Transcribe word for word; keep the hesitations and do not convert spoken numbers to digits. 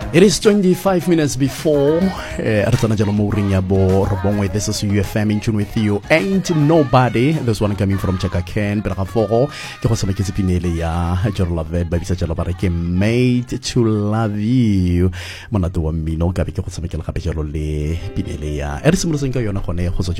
It is twenty-five minutes before Artana Jalomouring Yabo Robongwe. This is U F M in tune with you. Ain't nobody. This one coming from Chaka Ken, Braforo. Kosama Kisipinele ya Jolave, Babisa Jalabareke, made to love you. Monatu Mino, Gabi Kosama Kalapajole, Pinelea. Erismusinka Yonakone, Hoso